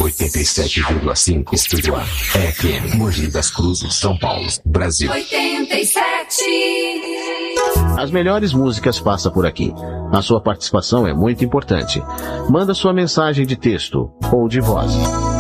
87,5 Estúdio A. FM, Mogi das Cruzes, São Paulo, Brasil. 87. As melhores músicas passam por aqui. A sua participação é muito importante. Manda sua mensagem de texto ou de voz.